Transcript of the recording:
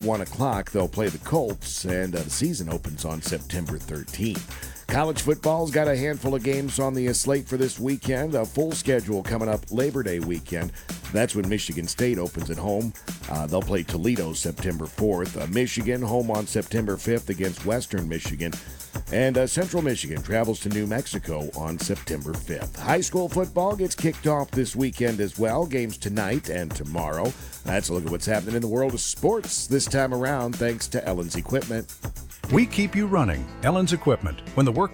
1 o'clock, they'll play the Colts, and the season opens on September 13th. College football's got a handful of games on the slate for this weekend. A full schedule coming up Labor Day weekend. That's when Michigan State opens at home. They'll play Toledo September 4th. Michigan home on September 5th against Western Michigan. And Central Michigan travels to New Mexico on September 5th. High school football gets kicked off this weekend as well. Games tonight and tomorrow. That's a look at what's happening in the world of sports this time around, thanks to Ellen's Equipment. We keep you running. Ellen's Equipment. When the work